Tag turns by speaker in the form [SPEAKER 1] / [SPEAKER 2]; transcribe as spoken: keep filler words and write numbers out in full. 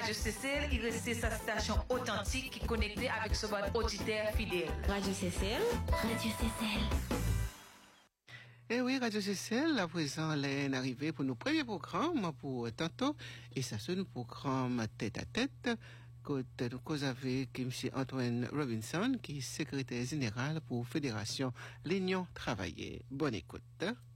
[SPEAKER 1] Radio Cécile, il reste sa station authentique qui est connectée avec ce mode auditeur fidèle.
[SPEAKER 2] Radio Cécile, Radio Cécile.
[SPEAKER 3] Eh oui, Radio Cécile, à présent, elle est arrivée pour nos premiers programmes pour tantôt. Et ça, c'est nos programmes tête à tête. Côté nous cause avec M. Antoine Robinson, qui est secrétaire général pour Fédération L'Union Travaillée. Bonne écoute.